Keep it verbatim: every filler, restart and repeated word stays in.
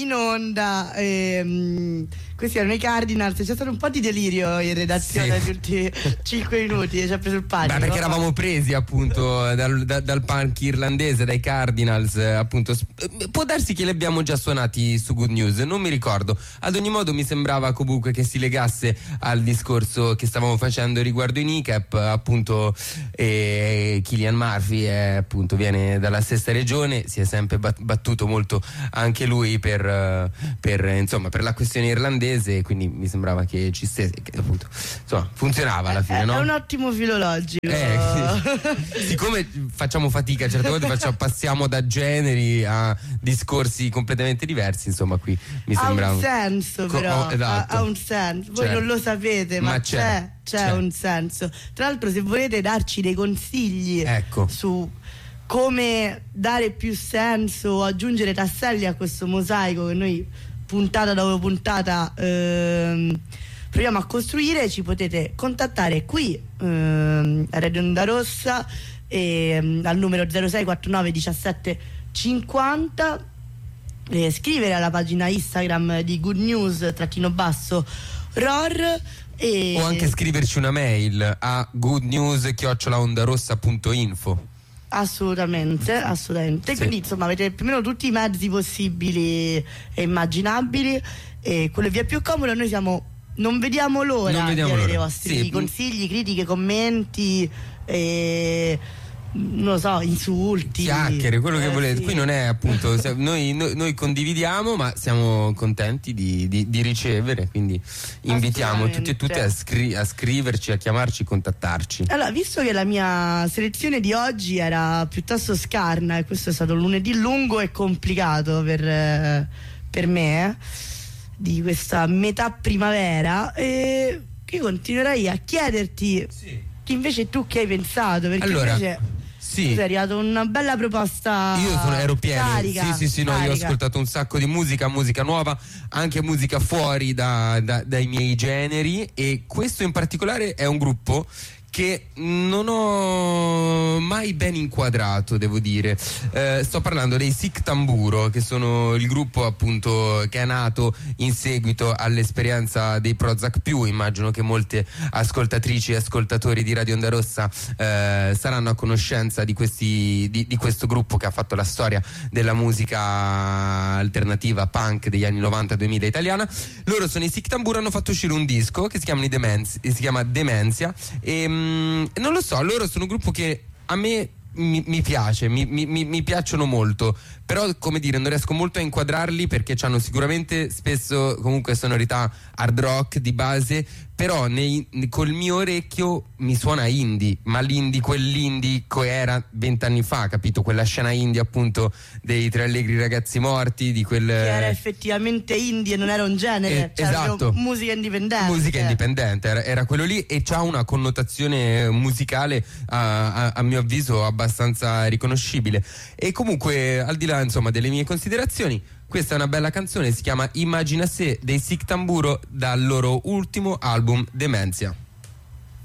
in onda. Ehm, questi erano i Cardinals. C'è stato un po' di delirio in redazione negli sì. ultimi cinque minuti. Ci ha preso il panico. Beh, perché eravamo presi appunto dal, da, dal punk irlandese, dai Cardinals. Appunto, può darsi che li abbiamo già suonati su Good News, non mi ricordo. Ad ogni modo, mi sembrava comunque che si legasse al discorso che stavamo facendo riguardo i Kneecap. Appunto, eh, Cillian Murphy è, appunto, viene dalla stessa regione, si è sempre battuto molto anche lui per, per insomma per la questione irlandese, quindi mi sembrava che ci stesse, che appunto insomma funzionava alla fine, è, no? È un ottimo filologico. Eh, sì. Siccome facciamo fatica certe volte, facciamo, passiamo da generi a discorsi completamente diversi, insomma qui mi sembra ha un senso co- però oh, esatto. ha, ha un senso, voi c'è. non lo sapete, ma, ma c'è, c'è, c'è, c'è un senso. Tra l'altro, se volete darci dei consigli, ecco, su come dare più senso, aggiungere tasselli a questo mosaico che noi puntata dopo puntata ehm, proviamo a costruire, ci potete contattare qui ehm, a Radio Onda Rossa ehm, al numero zero sei quarantanove diciassette cinquanta, eh, scrivere alla pagina Instagram di Good News trattino basso R O R, e o anche scriverci una mail a goodnews chiocciola ondarossa punto info. Assolutamente, assolutamente. Sì. Quindi insomma avete più o meno tutti i mezzi possibili e immaginabili, e quello che vi è più comodo. Noi siamo, non vediamo l'ora non vediamo di avere l'ora. i vostri sì. consigli, critiche, commenti, e non lo so, insulti, chiacchiere, quello eh, che volete. sì. Qui non è appunto noi, noi, noi condividiamo, ma siamo contenti di, di, di ricevere, quindi invitiamo tutti e tutte a, scri- a scriverci, a chiamarci, contattarci. Allora, visto che la mia selezione di oggi era piuttosto scarna, e questo è stato un lunedì lungo e complicato per, eh, per me, eh, di questa metà primavera, eh, io continuerei a chiederti, sì, invece tu che hai pensato, perché allora, invece sì, è arrivata una bella proposta. Io sono, ero pieno. Carica, sì sì sì no, io ho ascoltato un sacco di musica, musica nuova, anche musica fuori da, da, dai miei generi, e questo in particolare è un gruppo che non ho mai ben inquadrato, devo dire. Eh, sto parlando dei Sic Tamburo, che sono il gruppo appunto che è nato in seguito all'esperienza dei Prozac più. Immagino che molte ascoltatrici e ascoltatori di Radio Onda Rossa eh, saranno a conoscenza di, questi, di, di questo gruppo che ha fatto la storia della musica alternativa punk degli anni novanta duemila italiana. Loro sono i Sic Tamburo, hanno fatto uscire un disco che si chiama, Demenz- si chiama Demenzia, e non lo so, loro sono un gruppo che a me mi, mi piace, mi, mi, mi piacciono molto, però come dire non riesco molto a inquadrarli, perché hanno sicuramente spesso comunque sonorità hard rock di base, però nei, col mio orecchio mi suona indie, ma l'indie, quell'indie che era vent'anni fa, capito? Quella scena indie appunto dei Tre Allegri Ragazzi Morti, di quel... che era effettivamente indie, non era un genere, eh, cioè esatto, musica indipendente. Musica indipendente, era, era quello lì, e c'ha una connotazione musicale a, a, a mio avviso abbastanza riconoscibile. E comunque, al di là insomma delle mie considerazioni, questa è una bella canzone, si chiama Immagina Se dei Sic Tamburo, dal loro ultimo album Demenzia.